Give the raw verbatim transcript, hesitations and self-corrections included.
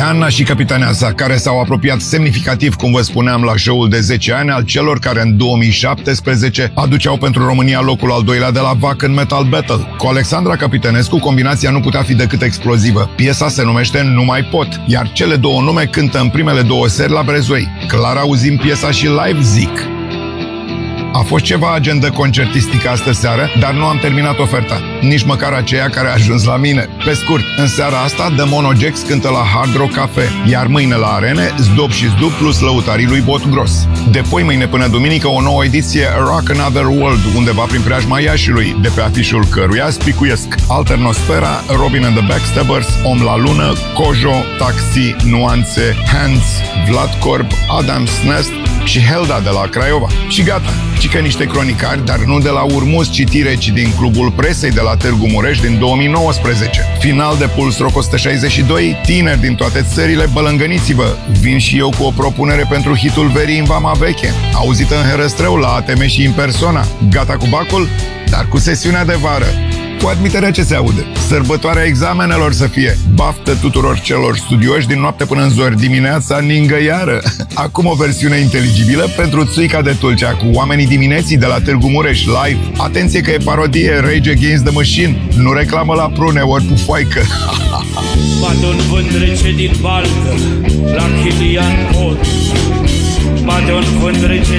Anna și capitaneasa, care s-au apropiat semnificativ, cum vă spuneam, la show-ul de zece ani al celor care în două mii șaptesprezece aduceau pentru România locul al doilea de la V A C în Metal Battle. Cu Alexandra Capitănescu, combinația nu putea fi decât explozivă. Piesa se numește Nu mai pot, iar cele două nume cântă în primele două seri la Brezoi. Clar auzim piesa și live, zic. A fost ceva agendă concertistică astă seară, dar nu am terminat oferta. Nici măcar aceea care a ajuns la mine. Pe scurt, în seara asta, The Monogex cântă la Hard Rock Cafe, iar mâine la Arene, Zdob și Zdob plus lăutarii lui Botgros. De poi mâine până duminică, o nouă ediție Rock Another World, undeva prin preajma Iașiului, de pe afișul căruia spicuiesc Alternosfera, Robin and the Backstabbers, Om la Lună, Kojo, Taxi, Nuanțe, Hands, Vlad Corb, Adam's Nest și Helda de la Craiova. Și gata, ci că niște cronicari, dar nu de la Urmuz Citire, ci din Clubul Presei de la Târgu Mureș din două mii nouăsprezece. Final de Puls Rock o sută șaizeci și doi, tineri din toate țările, bălângăniți-vă! Vin și eu cu o propunere pentru hitul verii în Vama Veche, auzită în Herăstrău, la A T M și în persona. Gata cu bacul? Dar cu sesiunea de vară. Cu admiterea ce se aude. Sărbătoarea examenelor să fie. Baftă tuturor celor studioși din noapte până în zori, dimineața ningăiară. Acum o versiune inteligibilă pentru Țuica de Tulcea cu Oamenii Dimineții de la Târgu Mureș live. Atenție că e parodie, Rage Against the Machine. Nu reclamă la prune ori pufoaică. Bate un vânt rece din baltă la Chilian Pod. Bate un vânt rece